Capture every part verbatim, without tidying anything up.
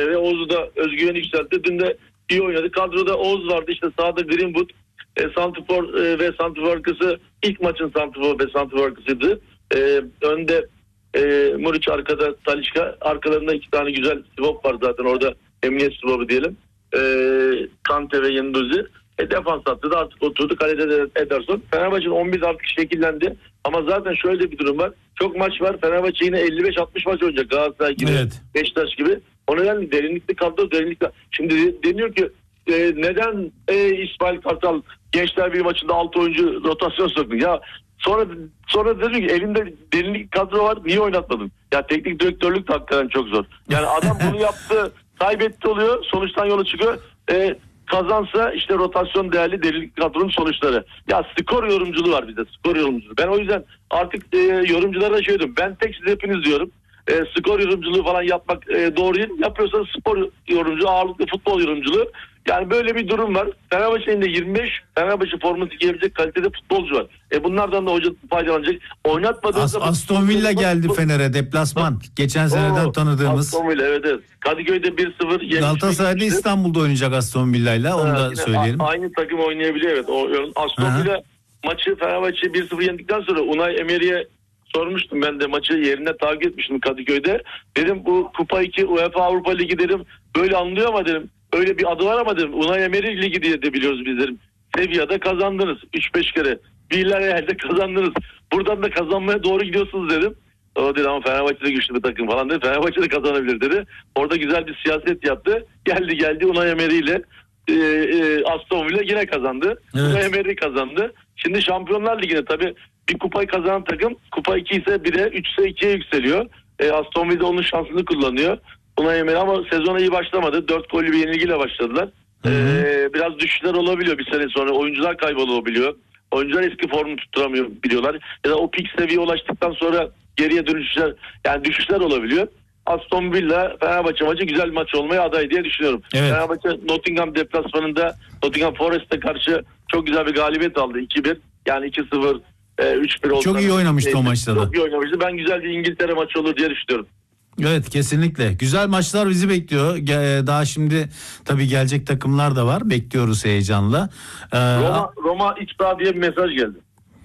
E, ve Oğuz'u da özgüveni yükseltti. Dün de iyi oynadı. Kadroda Oğuz vardı, işte sağda Greenwood. E, santrfor e, ve santrfor arkası ilk maçın santrfor ve santrfor arkasıydı. E, önde e, Muriç, arkada Talisca. Arkalarında iki tane güzel swap var zaten orada. Emniyet swap'ı diyelim. E, Kante ve Yendozi. E, defans hattı da artık oturdu. Kalede de Ederson. Fenerbahçe'nin on bir artık şekillendi. Ama zaten şöyle bir durum var. Çok maç var. Fenerbahçe yine elli beş altmış maç oynayacak. Galatasaray gibi, evet. Beşiktaş gibi. O nedenle derinlikli kadro, derinlikli. Şimdi deniyor ki e, neden e, İsmail Kartal Gençler bir maçında altı oyuncu rotasyon soktu? Ya sonra sonra dedim ki elinde derinlik kadro var, niye oynatmadın? Ya teknik direktörlük de hakikaten çok zor. Yani adam bunu yaptı, kaybetti oluyor. Sonuçtan yola çıkıyor. E, kazansa işte rotasyon değerli derinlik kadronun sonuçları. Ya skor yorumculuğu var bizde. Skor yorumculuğu. Ben o yüzden artık e, yorumculara da şey diyorum. Ben tek siz hepiniz diyorum. E, skor yorumculuğu falan yapmak e, doğru değil. Yapıyorsanız spor yorumculuğu, ağırlıklı futbol yorumculuğu. Yani böyle bir durum var. Fenerbahçe'nin de yirmi beş Fenerbahçe forması giyebilecek kalitede futbolcu var. E bunlardan da hoca faydalanacak. Oynatmadığınızda... As- Aston Villa geldi Fener'e, deplasman. Geçen seneden tanıdığımız. Aston Villa, evet evet. Kadıköy'de bir sıfır yemiş. Galatasaray'da İstanbul'da oynayacak Aston Villa'yla, onu da söyleyelim. A- aynı takım oynayabiliyor, evet. O, Aston Aha. Villa maçı Fenerbahçe bir sıfır yendikten sonra Unai Emery'e sormuştum, ben de maçı yerine takip etmiştim Kadıköy'de. Dedim bu Kupa iki UEFA Avrupa Ligi dedim, böyle anlıyor ama dedim. Öyle bir adı var ama dedim, Unai Emery Ligi diye de biliyoruz biz dedim. Sevilla'da kazandınız üç beş kere. Villarreal'de kazandınız. Buradan da kazanmaya doğru gidiyorsunuz dedim. O dedi ama Fenerbahçe'de güçlü bir takım falan dedi. Fenerbahçe'de kazanabilir dedi. Orada güzel bir siyaset yaptı. Geldi geldi Unai Emery ile e, e, Aston Villa yine kazandı. Evet. Unai Emery kazandı. Şimdi Şampiyonlar Ligi'ne tabii bir kupayı kazanan takım Kupa iki ise bire, üç ise ikiye yükseliyor. E, Aston Villa onun şansını kullanıyor. Unai Emery ama sezona iyi başlamadı. dört gollü bir yenilgiyle başladılar. Ee, biraz düşüşler olabiliyor bir sene sonra. Oyuncular kaybolabiliyor. Oyuncular eski formunu tutturamıyor biliyorlar. Ya da o pik seviyeye ulaştıktan sonra geriye dönüşler, yani düşüşler olabiliyor. Aston Villa Fenerbahçe maçı güzel bir maç olmaya aday diye düşünüyorum. Evet. Fenerbahçe Nottingham deplasmanında Nottingham Forest'e karşı çok güzel bir galibiyet aldı. iki bir, yani iki sıfır, üç bir oldu. Çok iyi oynamıştı e, o maçta da. Çok iyi oynamıştı. Ben güzel bir İngiltere maçı olur diye düşünüyorum. Evet, kesinlikle. Güzel maçlar bizi bekliyor. Daha şimdi tabii gelecek takımlar da var. Bekliyoruz heyecanla. Ee, Roma, Roma iç saha diye bir mesaj geldi.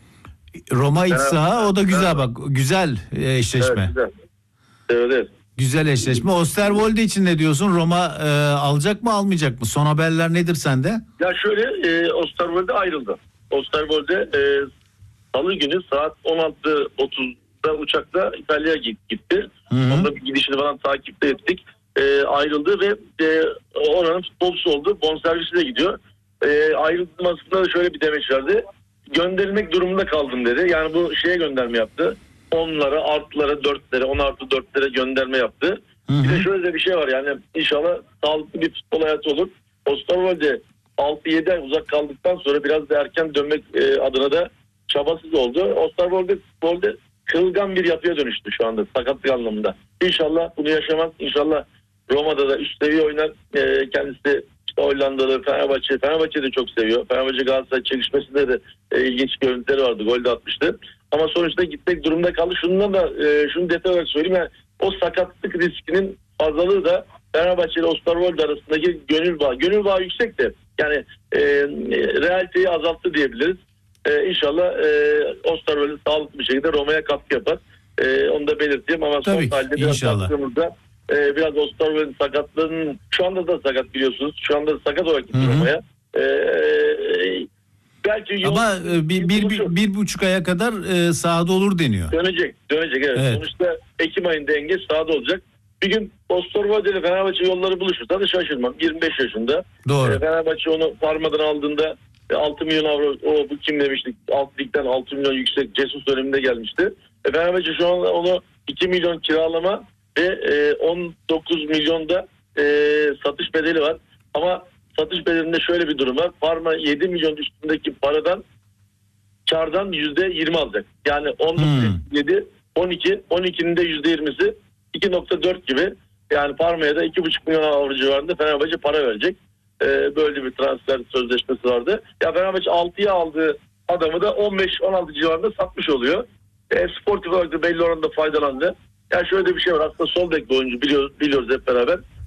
Roma iç saha, o da güzel, bak. Güzel eşleşme. Evet, güzel. Evet, evet. Güzel eşleşme. Osterwolde için ne diyorsun? Roma e, alacak mı, almayacak mı? Son haberler nedir sende? Ya şöyle, e, Osterwolde ayrıldı. Osterwolde e, salı günü saat on altı otuzda uçakla İtalya'ya gitti. Onda bir gidişini falan takipte ettik. E, ayrıldı ve e, oranın futbolcusu oldu. Bonservisi de gidiyor. E, ayrılmasında da şöyle bir demeç verdi. Gönderilmek durumunda kaldım dedi. Yani bu şeye gönderme yaptı. Onlara, artılara, dörtlere, on artı dörtlere gönderme yaptı. Hı hı. Bir de şöyle de bir şey var, yani inşallah sağlıklı bir futbol hayatı olur. Osterwolde altı yedi ay uzak kaldıktan sonra biraz da erken dönmek e, adına da çabasız oldu. Osterwolde futbolda kırılgan bir yapıya dönüştü şu anda sakatlık anlamında. İnşallah bunu yaşamaz. İnşallah Roma'da da üst seviye oynar. E, kendisi işte Hollandalı, Fenerbahçe. Fenerbahçe de çok seviyor. Fenerbahçe Galatasaray çekişmesinde de e, ilginç görüntüleri vardı. Gol de atmıştı. Ama sonuçta gitmek durumda kaldı. Şundan da e, şunu detay olarak söyleyeyim. Yani o sakatlık riskinin fazlalığı da Fenerbahçe ile Osterwolde arasındaki gönül bağı. Gönül bağı yüksek de yani e, realiteyi azalttı diyebiliriz. Ee, inşallah e, Osterwolde sağlıklı bir şekilde Roma'ya katkı yapar. E, onu da belirteyim ama tabii, son halde biraz baktığımızda e, biraz Osterwolde'nin sakatlığının şu anda da sakat biliyorsunuz. Şu anda da sakat olarak gitti Roma'ya. E, e, belki yol, ama bir, bir, bir, bir buçuk aya kadar e, sahada olur deniyor. Dönecek. Dönecek evet. evet. Sonuçta Ekim ayında Engin sahada olacak. Bir gün Osterwolde ile Fenerbahçe yolları buluşursa da şaşırmam. yirmi beş yaşında. Doğru. E, Fenerbahçe onu Parma'dan aldığında altı milyon avro, o bu kim demiştik, alt ligden altı milyon yüksek Jesus döneminde gelmişti. E, Fenerbahçe şu an onu iki milyon kiralama ve e, on dokuz milyonda e, satış bedeli var. Ama satış bedelinde şöyle bir durum var. Parma yedi milyon üstündeki paradan kardan yüzde yirmi alacak. Yani on yedi, on iki, on ikinin de yüzde yirmisi iki nokta dört gibi. Yani Parma'ya da iki buçuk milyon avro civarında Fenerbahçe para verecek. Ee, böyle bir transfer sözleşmesi vardı. Ya Fenerbahçe altıya aldığı adamı da on beş on altı civarında satmış oluyor. E, sportif olarak da belli oranda faydalandı. Yani şöyle bir şey var. Aslında sol bek bir oyuncu biliyoruz, biliyoruz hep beraber.